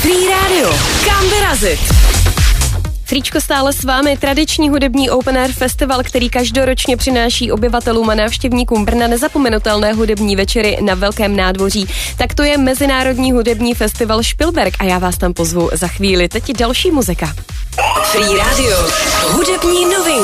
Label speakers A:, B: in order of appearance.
A: Free Radio. Kam vyrazit?
B: Fríčko stále s vámi, tradiční hudební open air festival, který každoročně přináší obyvatelům a návštěvníkům Brna nezapomenutelné hudební večery na Velkém nádvoří. Tak to je Mezinárodní hudební festival Špilberk a já vás tam pozvu za chvíli. Teď další muzika.
A: Free Radio. Hudební novinky.